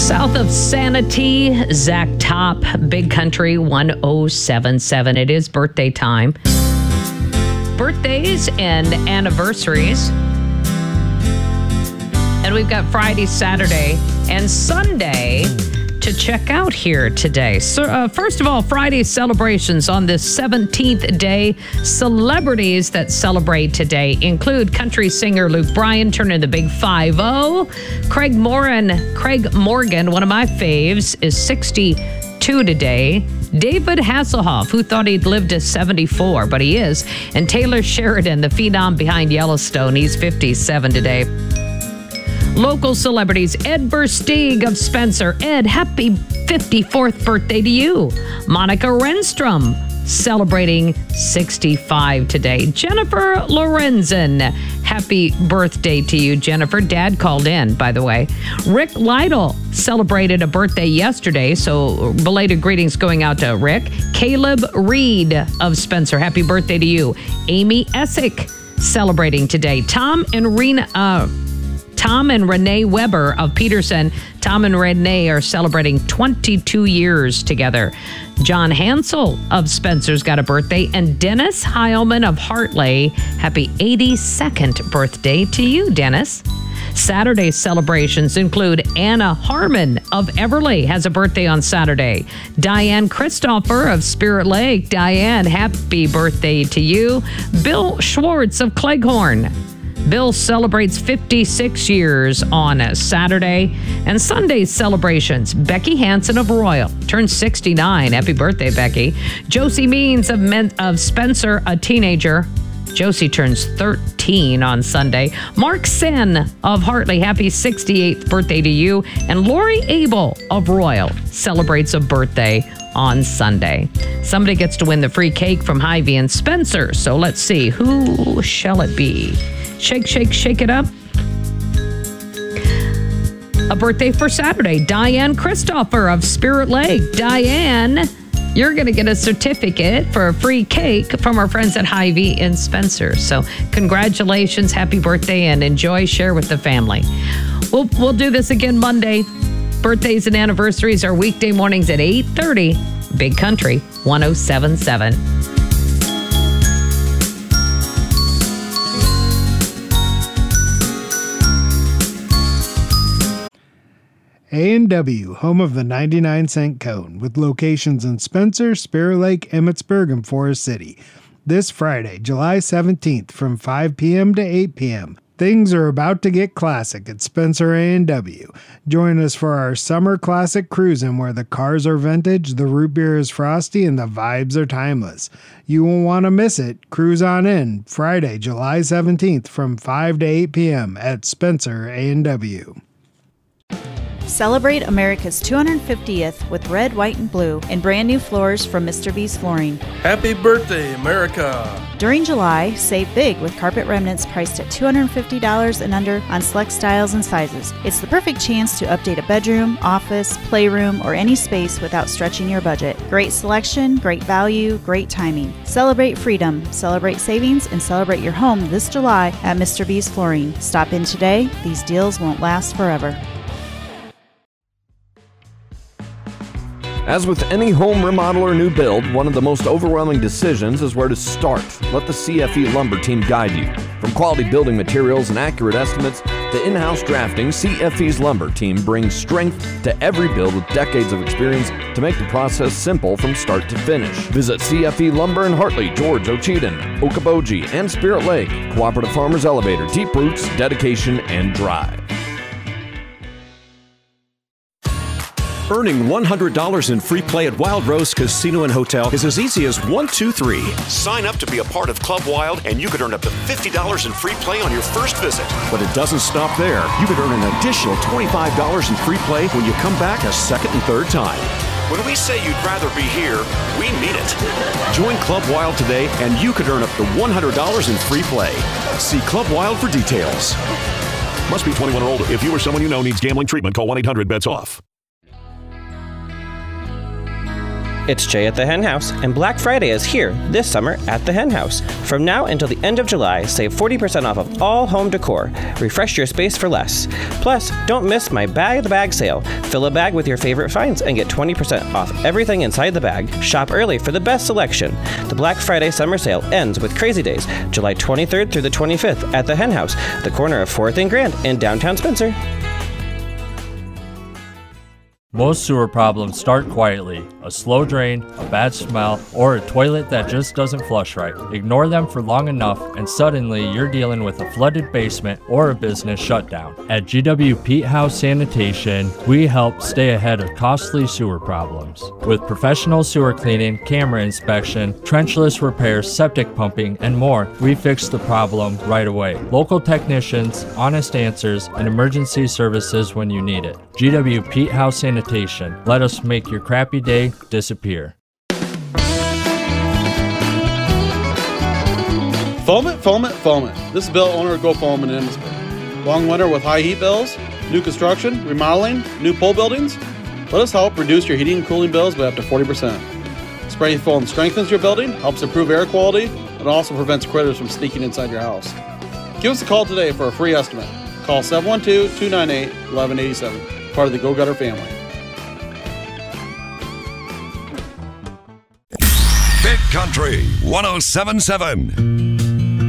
South of Sanity, Zach Top, Big Country 1077. It is birthday time. Birthdays and anniversaries. And we've got Friday, Saturday, and Sunday to check out here today. So, first of all, Friday's celebrations on this 17th day. Celebrities that celebrate today include country singer Luke Bryan, turning the big 50. Craig Morgan, one of my faves, is 62 today. David Hasselhoff, who thought he'd lived to 74, but he is. And Taylor Sheridan, the phenom behind Yellowstone, he's 57 today. Local celebrities, Ed Versteeg of Spencer. Ed, happy 54th birthday to you. Monica Renstrom, celebrating 65 today. Jennifer Lorenzen, happy birthday to you, Jennifer. Dad called in, by the way. Rick Lytle celebrated a birthday yesterday, so belated greetings going out to Rick. Caleb Reed of Spencer, happy birthday to you. Amy Essick, celebrating today. Tom and Renee Weber of Peterson. Tom and Renee are celebrating 22 years together. John Hansel of Spencer's got a birthday. And Dennis Heilman of Hartley, happy 82nd birthday to you, Dennis. Saturday's celebrations include Anna Harmon of Everly has a birthday on Saturday. Diane Christopher of Spirit Lake. Diane, happy birthday to you. Bill Schwartz of Cleghorn. Bill celebrates 56 years on Saturday. And Sunday's celebrations, Becky Hansen of Royal turns 69. Happy birthday, Becky. Josie Means of Spencer, a teenager. Josie turns 13 on Sunday. Mark Sen of Hartley, happy 68th birthday to you. And Lori Abel of Royal celebrates a birthday on Sunday. Somebody gets to win the free cake from Hy-Vee and Spencer. So let's see, who shall it be? Shake, shake, shake it up. A birthday for Saturday. Diane Christopher of Spirit Lake. Diane, you're going to get a certificate for a free cake from our friends at Hy-Vee in Spencer. So congratulations, happy birthday, and enjoy, share with the family. We'll do this again Monday. Birthdays and anniversaries are weekday mornings at 8:30. Big Country 1077. A&W, home of the 99-cent cone, with locations in Spencer, Spirit Lake, Emmitsburg, and Forest City. This Friday, July 17th, from 5 p.m. to 8 p.m., things are about to get classic at Spencer A&W. Join us for our Summer Classic Cruisin', where the cars are vintage, the root beer is frosty, and the vibes are timeless. You won't want to miss it. Cruise on in, Friday, July 17th, from 5 to 8 p.m. at Spencer A&W. Celebrate America's 250th with red, white, and blue in brand new floors from Mr. B's Flooring. Happy birthday, America! During July, save big with carpet remnants priced at $250 and under on select styles and sizes. It's the perfect chance to update a bedroom, office, playroom, or any space without stretching your budget. Great selection, great value, great timing. Celebrate freedom, celebrate savings, and celebrate your home this July at Mr. B's Flooring. Stop in today. These deals won't last forever. As with any home remodel or new build, one of the most overwhelming decisions is where to start. Let the CFE Lumber Team guide you. From quality building materials and accurate estimates to in-house drafting, CFE's Lumber Team brings strength to every build with decades of experience to make the process simple from start to finish. Visit CFE Lumber in Hartley, George, Ocheyedan, Okoboji, and Spirit Lake. Cooperative Farmers Elevator, deep roots, dedication, and drive. Earning $100 in free play at Wild Rose Casino and Hotel is as easy as 1, 2, 3. Sign up to be a part of Club Wild and you could earn up to $50 in free play on your first visit. But it doesn't stop there. You could earn an additional $25 in free play when you come back a second and third time. When we say you'd rather be here, we mean it. Join Club Wild today and you could earn up to $100 in free play. See Club Wild for details. Must be 21 or older. If you or someone you know needs gambling treatment, call 1-800-BETS-OFF. It's Jay at the Hen House, and Black Friday is here this summer at the Hen House. From now until the end of July, save 40% off of all home decor. Refresh your space for less. Plus, don't miss my Bag the Bag sale. Fill a bag with your favorite finds and get 20% off everything inside the bag. Shop early for the best selection. The Black Friday summer sale ends with Crazy Days, July 23rd through the 25th at the Hen House, the corner of 4th and Grand in downtown Spencer. Most sewer problems start quietly. A slow drain, a bad smell, or a toilet that just doesn't flush right. Ignore them for long enough and suddenly you're dealing with a flooded basement or a business shutdown. At GW Pete House Sanitation, we help stay ahead of costly sewer problems. With professional sewer cleaning, camera inspection, trenchless repairs, septic pumping, and more, we fix the problem right away. Local technicians, honest answers, and emergency services when you need it. GW Pete House Sanitation. Let us make your crappy day disappear. Foam it. This is Bill, owner of Go Foam in Emmitsburg. Long winter with high heat bills, new construction, remodeling, new pole buildings. Let us help reduce your heating and cooling bills by up to 40%. Spray foam strengthens your building, helps improve air quality, and also prevents critters from sneaking inside your house. Give us a call today for a free estimate. Call 712-298-1187, part of the Go Gutter family. Big Country 107.7.